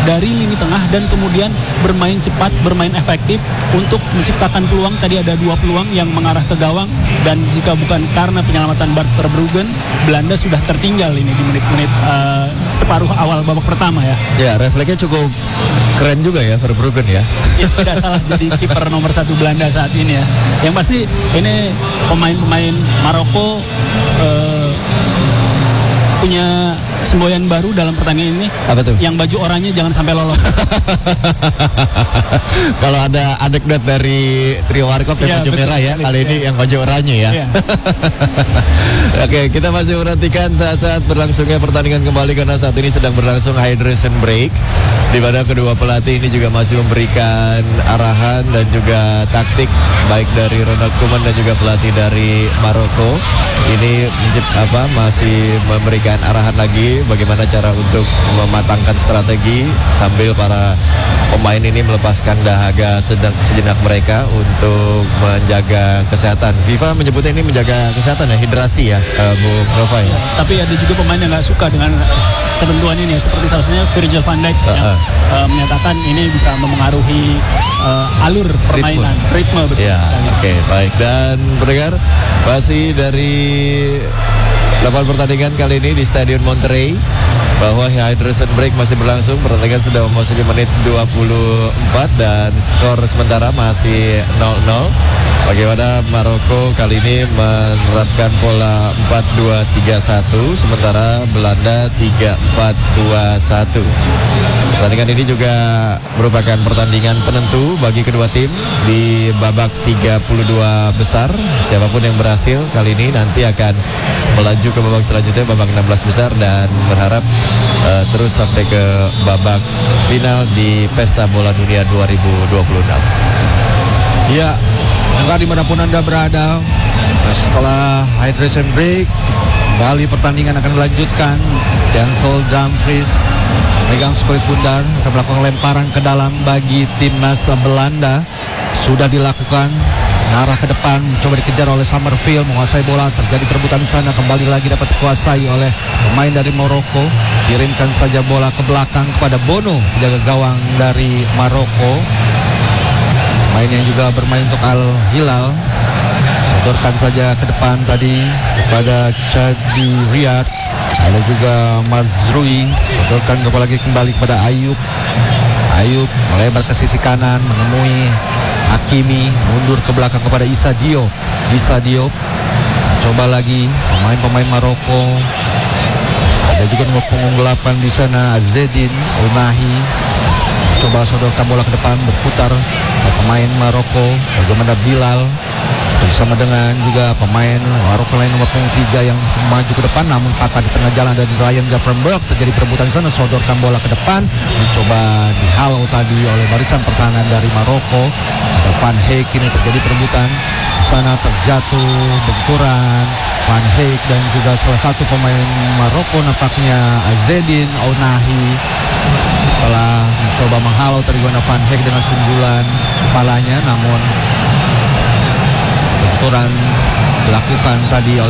dari lini tengah dan kemudian bermain cepat, bermain efektif untuk menciptakan peluang. Tadi ada 2 peluang yang mengarah ke gawang, dan jika bukan karena penyelamatan Bart Verbruggen, Belanda sudah tertinggal ini di menit-menit separuh awal babak pertama ya. Ya, refleksnya cukup keren juga ya Verbruggen ya. Ya, tidak salah jadi kiper nomor 1 Belanda saat ini ya. Yang pasti ini pemain-pemain Maroko punya semboyan baru dalam pertandingan ini. Apa tuh? Yang baju oranye jangan sampai lolos. Kalau ada anekdot dari trio Warkop yang baju merah ya, kali ini yang baju oranye ya. Oke, kita masih perhatikan saat-saat berlangsungnya pertandingan kembali, karena saat ini sedang berlangsung hydration break, di mana kedua pelatih ini juga masih memberikan arahan dan juga taktik baik dari Ronald Koeman dan juga pelatih dari Maroko. Ini masih memberikan arahan lagi bagaimana cara untuk mematangkan strategi sambil para pemain ini melepaskan dahaga sejenak mereka untuk menjaga kesehatan. FIFA menyebutnya ini menjaga kesehatan ya, hidrasi ya, Bu Nova ya. Tapi ada juga pemain yang nggak suka dengan ketentuan ini, seperti salah satunya Virgil van Dijk yang menyatakan ini bisa memengaruhi alur permainan, ritme betul. Ya, oke, baik. Dan pendengar, masih dari lapangan pertandingan kali ini di Stadion Monterrey, bahwa hydration break masih berlangsung. Pertandingan sudah memasuki menit 24 dan skor sementara masih 0-0. Bagaimana Maroko kali ini menerapkan pola 4-2-3-1, sementara Belanda 3-4-2-1. Pertandingan ini juga merupakan pertandingan penentu bagi kedua tim di babak 32 besar. Siapapun yang berhasil kali ini nanti akan melaju ke babak selanjutnya, babak 16 besar, dan berharap terus sampai ke babak final di Pesta Bola Dunia 2026. Ya, dimanapun Anda berada, setelah hydration break, kembali pertandingan akan dilanjutkan. Denzel Dumfries megang skulit bundar, akan melakukan lemparan ke dalam bagi timnas Belanda. Sudah dilakukan, arah ke depan, coba dikejar oleh Summerfield, menguasai bola, terjadi perebutan di sana, kembali lagi dapat dikuasai oleh pemain dari Maroko. Kirimkan saja bola ke belakang kepada Bono, penjaga gawang dari Maroko. Pemain yang juga bermain untuk Al Hilal, sodorkan saja ke depan tadi kepada Chadi Riyad. Ada juga Mazrui, sodorkan kembali kepada Ayub. Ayub melebar ke sisi kanan, menemui Hakimi, mundur ke belakang kepada Issa Diop. Issa Diop coba lagi pemain-pemain Maroko. Ada juga nomor punggung 8 di sana, Azzedine Ounahi. Coba sodorkan bola ke depan, berputar pemain Maroko, bagaimana Bilal bersama dengan juga pemain Maroko lain nomor punggung 3 yang maju ke depan, namun patah di tengah jalan dari Ryan Gravenberch. Terjadi perebutan di sana, sodorkan bola ke depan, mencoba dihalau tadi oleh barisan pertahanan dari Maroko. Ada Van Heek, ini terjadi perebutan di sana, terjatuh benturan Van Heek dan juga salah satu pemain Maroko nampaknya Azzedine Ounahi. Setelah mencoba menghalau tadi Van Heek dengan sundulan kepalanya, namun benturan dilakukan tadi oleh